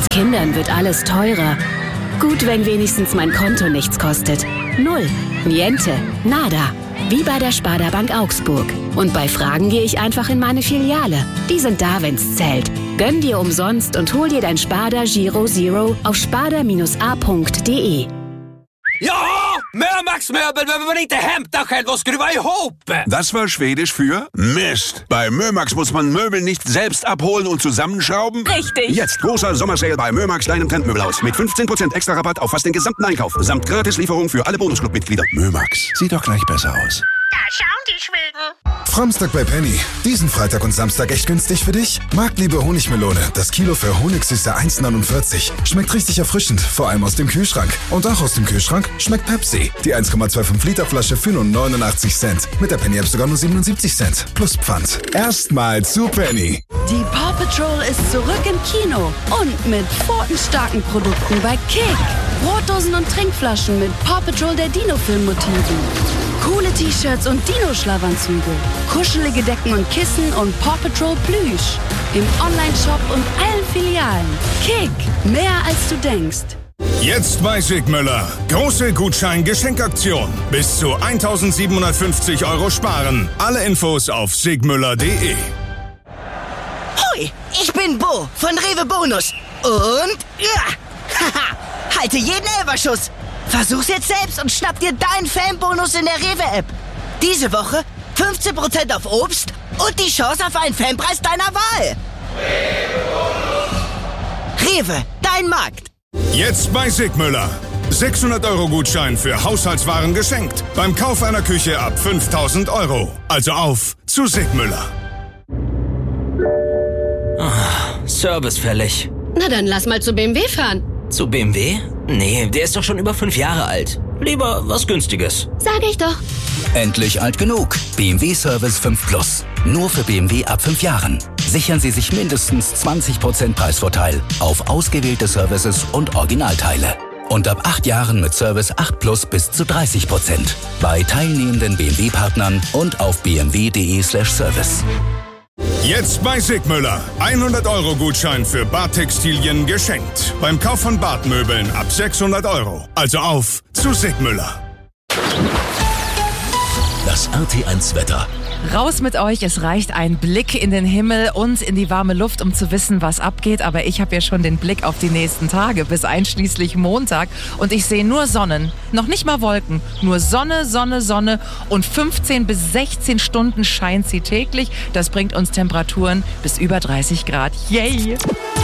Mit Kindern wird alles teurer. Gut, wenn wenigstens mein Konto nichts kostet. Null. Niente. Nada. Wie bei der Sparda Bank Augsburg. Und bei Fragen gehe ich einfach in meine Filiale. Die sind da, wenn's zählt. Gönn dir umsonst und hol dir dein Sparda Giro Zero auf sparda-a.de. Ja, Mömax-Möbel behöver man inte hämta själv och skruva ihop. Das war Schwedisch für Mist. Bei Mömax muss man Möbel nicht selbst abholen und zusammenschrauben. Richtig. Jetzt großer Sommersale bei Mömax deinem Trendmöbelhaus mit 15% extra Rabatt auf fast den gesamten Einkauf samt Gratislieferung für alle Bonusclub-Mitglieder. Mömax, sieht doch gleich besser aus. Da schauen die Schweden. Framstag bei Penny. Diesen Freitag und Samstag echt günstig für dich? Marktliebe Honigmelone. Das Kilo für Honigsüße 1,49. Schmeckt richtig erfrischend, vor allem aus dem Kühlschrank. Und auch aus dem Kühlschrank schmeckt Pepsi. Die 1,25 Liter Flasche für nur 89 Cent. Mit der Penny App sogar nur 77 Cent. Plus Pfand. Erstmal zu Penny. Die Paw Patrol ist zurück im Kino. Und mit pfotenstarken Produkten bei Kick. Brotdosen und Trinkflaschen mit Paw Patrol der Dino-Film-Motiven. Coole T-Shirts und Dino-Schlafanzüge. Kuschelige Decken und Kissen und Paw Patrol Plüsch. Im Online-Shop und allen Filialen. Kick. Mehr als du denkst. Jetzt bei Sigmüller. Große Gutschein-Geschenkaktion. Bis zu 1.750 € sparen. Alle Infos auf sigmüller.de. Hoi, ich bin Bo von Rewe Bonus. Und haha, halte jeden Elferschuss. Versuch's jetzt selbst und schnapp dir deinen Fanbonus in der Rewe-App. Diese Woche 15% auf Obst und die Chance auf einen Fanpreis deiner Wahl. Rewe, dein Markt. Jetzt bei Sigmüller. 600 € Gutschein für Haushaltswaren geschenkt. Beim Kauf einer Küche ab 5.000 €. Also auf zu Sigmüller. Service fällig. Na dann lass mal zu BMW fahren. Zu BMW? Nee, der ist doch schon über 5 Jahre alt. Lieber was Günstiges. Sag ich doch. Endlich alt genug. BMW Service 5 Plus. Nur für BMW ab 5 Jahren. Sichern Sie sich mindestens 20% Preisvorteil auf ausgewählte Services und Originalteile. Und ab 8 Jahren mit Service 8 Plus bis zu 30%. Bei teilnehmenden BMW-Partnern und auf bmw.de/service. Jetzt bei Sigmüller. 100 € Gutschein für Badtextilien geschenkt. Beim Kauf von Badmöbeln ab 600 €. Also auf zu Sigmüller. Das RT1 Wetter. Raus mit euch, es reicht ein Blick in den Himmel und in die warme Luft, um zu wissen, was abgeht. Aber ich habe ja schon den Blick auf die nächsten Tage, bis einschließlich Montag. Und ich sehe nur Sonnen, noch nicht mal Wolken. Nur Sonne, Sonne, Sonne. Und 15 bis 16 Stunden scheint sie täglich. Das bringt uns Temperaturen bis über 30 Grad. Yay!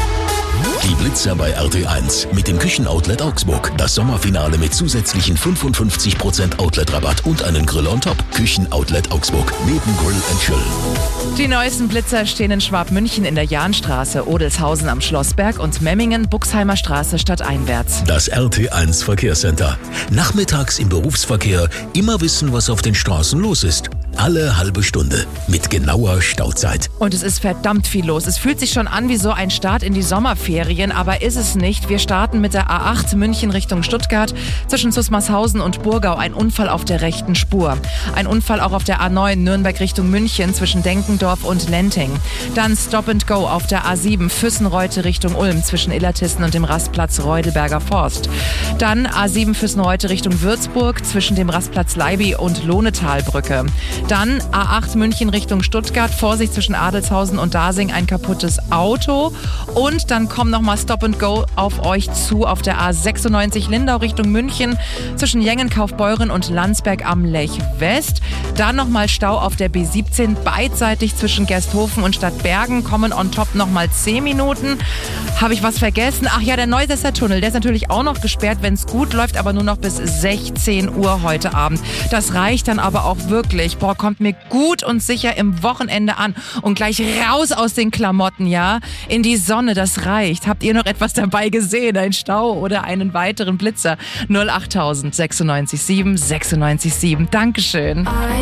Die Blitzer bei RT1 mit dem Küchenoutlet Augsburg. Das Sommerfinale mit zusätzlichen 55% Outlet-Rabatt und einen Grill on top. Küchenoutlet Augsburg. Neben Grill and Chill. Die neuesten Blitzer stehen in Schwabmünchen in der Jahnstraße, Odelshausen am Schlossberg und Memmingen, Buxheimer Straße stadteinwärts. Das RT1 Verkehrscenter. Nachmittags im Berufsverkehr immer wissen, was auf den Straßen los ist. Alle halbe Stunde mit genauer Stauzeit. Und es ist verdammt viel los. Es fühlt sich schon an wie so ein Start in die Sommerferien, aber ist es nicht. Wir starten mit der A8 München Richtung Stuttgart. Zwischen Zusmarshausen und Burgau ein Unfall auf der rechten Spur. Ein Unfall auch auf der A9 Nürnberg Richtung München zwischen Denkendorf und Lenting. Dann Stop and Go auf der A7 Füssenreute Richtung Ulm zwischen Illertissen und dem Rastplatz Reudelberger Forst. Dann A7 Füssenreute Richtung Würzburg zwischen dem Rastplatz Leiby und Lohnetalbrücke. Dann A8 München Richtung Stuttgart, Vorsicht zwischen Adelshausen und Dasing, ein kaputtes Auto. Und dann kommt nochmal Stop and Go auf euch zu auf der A96 Lindau Richtung München zwischen Jengen, Kaufbeuren und Landsberg am Lech West. Dann nochmal Stau auf der B17 beidseitig zwischen Gersthofen und Stadtbergen, kommen on top nochmal 10 Minuten. Habe ich was vergessen? Ach ja, der Neudesser Tunnel, der ist natürlich auch noch gesperrt, wenn es gut läuft, aber nur noch bis 16 Uhr heute Abend. Das reicht dann aber auch wirklich. Boah, kommt mir gut und sicher im Wochenende an. Und gleich raus aus den Klamotten, ja? In die Sonne, das reicht. Habt ihr noch etwas dabei gesehen? Ein Stau oder einen weiteren Blitzer? 08000 96 7 96 7. Dankeschön.